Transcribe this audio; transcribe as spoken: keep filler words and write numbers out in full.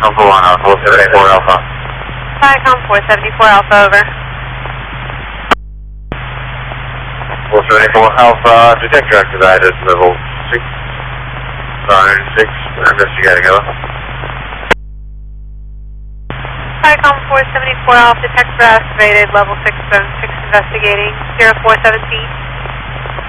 Number one, uh, four seventy-four Alpha. Tycom four seventy-four Alpha, over. four seventy-four Alpha, detector activated, level six, zone six, investigating, over. Tycom four seventy-four Alpha, detector activated, level six, zone six, investigating, zero four seventeen.